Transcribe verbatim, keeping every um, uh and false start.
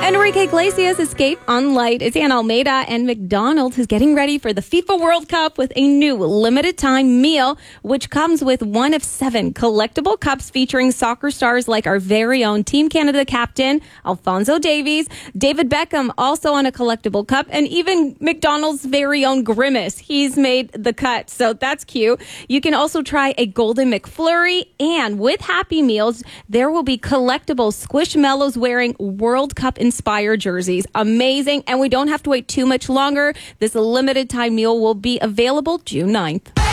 Enrique Iglesias' Escape on Light. It's Ann Almeida, and McDonald's is getting ready for the FIFA World Cup with a new limited time meal, which comes with one of seven collectible cups featuring soccer stars like our very own Team Canada captain, Alphonso Davies, David Beckham also on a collectible cup, and even McDonald's very own Grimace. He's made the cut, so that's cute. You can also try a Golden McFlurry, and with Happy Meals, there will be collectible Squishmallows wearing World Cup inspired jerseys. Amazing. And we don't have to wait too much longer. This limited time meal will be available June ninth.